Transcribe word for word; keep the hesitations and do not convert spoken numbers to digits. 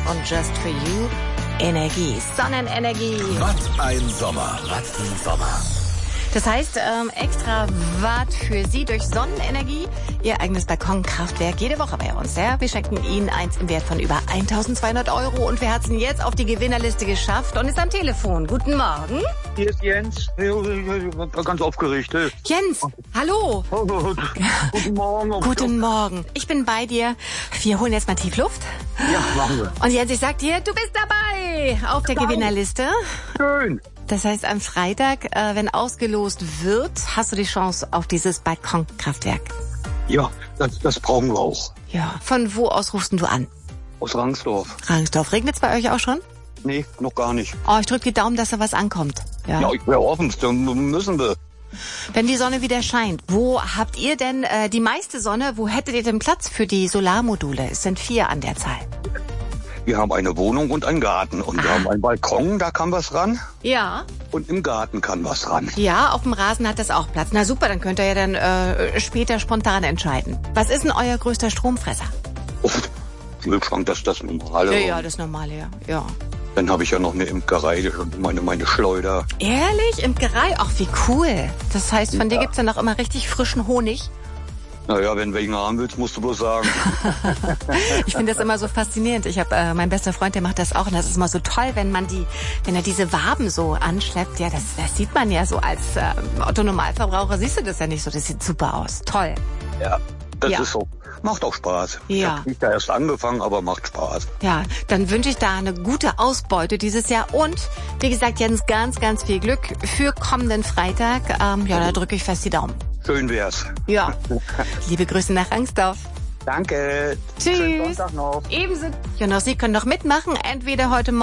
und Just for You Energie, Sonnenenergie. Was ein Sommer, was ein Sommer. Das heißt, ähm, extra Watt für Sie durch Sonnenenergie. Ihr eigenes Balkonkraftwerk jede Woche bei uns. Ja? Wir schenken Ihnen eins im Wert von über eintausendzweihundert Euro. Und wer hat es denn jetzt auf die Gewinnerliste geschafft und ist am Telefon? Guten Morgen. Hier ist Jens. Ganz aufgeregt. Jens, hallo. Oh Gott. Guten Morgen. Guten Morgen. Ich bin bei dir. Wir holen jetzt mal tief Luft. Ja, machen wir. Und Jens, ich sag dir, du bist dabei auf der Danke. Gewinnerliste. Schön. Das heißt, am Freitag, äh, wenn ausgelost wird, hast du die Chance auf dieses Balkonkraftwerk. Ja, das, das brauchen wir auch. Ja. Von wo aus rufst denn du an? Aus Rangsdorf. Rangsdorf. Regnet's bei euch auch schon? Nee, noch gar nicht. Oh, ich drück die Daumen, dass da was ankommt. Ja. Ja, ich wäre offen, dann müssen wir. Wenn die Sonne wieder scheint, wo habt ihr denn äh, die meiste Sonne? Wo hättet ihr denn Platz für die Solarmodule? Es sind vier an der Zahl. Wir haben eine Wohnung und einen Garten. Und wir Ah. haben einen Balkon, da kann was ran. Ja. Und im Garten kann was ran. Ja, auf dem Rasen hat das auch Platz. Na super, dann könnt ihr ja dann äh, später spontan entscheiden. Was ist denn euer größter Stromfresser? Oh, Kühlschrank, das ist das Normale. Ja, ja, das Normale, ja. ja. Dann habe ich ja noch eine Imkerei, meine, meine Schleuder. Ehrlich? Imkerei? Ach, wie cool. Das heißt, von dir Ja. gibt's dann auch immer richtig frischen Honig? Naja, wenn du welchen haben willst, musst du bloß sagen. Ich finde das immer so faszinierend. Ich habe äh, mein bester Freund, der macht das auch und das ist immer so toll, wenn man die, wenn er diese Waben so anschleppt. Ja, das, das sieht man ja so als äh, Otto-Normalverbraucher siehst du das ja nicht so. Das sieht super aus. Toll. Ja, das Ja. ist so. Macht auch Spaß. Ja. Ich habe nicht da erst angefangen, aber macht Spaß. Ja, dann wünsche ich da eine gute Ausbeute dieses Jahr und wie gesagt, Jens, ganz, ganz viel Glück für kommenden Freitag. Ähm, ja, da drücke ich fest die Daumen. Schön wär's. Ja. Liebe Grüße nach Rangsdorf. Danke. Tschüss. Schönen Sonntag noch. Ebenso. Ja, und auch Sie können noch mitmachen, entweder heute Morgen